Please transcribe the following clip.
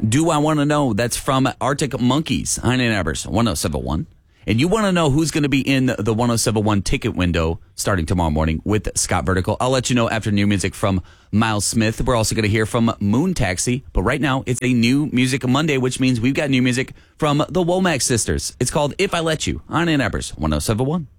Do I Want to Know? That's from Arctic Monkeys on Ann Arbor's 1071. And you want to know who's going to be in the 1071 ticket window starting tomorrow morning with Scott Vertical. I'll let you know after new music from Miles Smith. We're also going to hear from Moon Taxi. But right now, it's a new Music Monday, which means we've got new music from the Womack Sisters. It's called If I Let You on Ann Arbor's 1071.